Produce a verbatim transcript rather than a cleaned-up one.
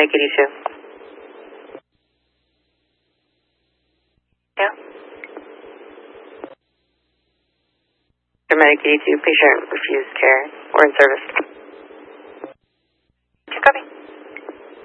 Paramedic eighty-two. Yeah. Paramedic eighty-two, patient refused care or in service.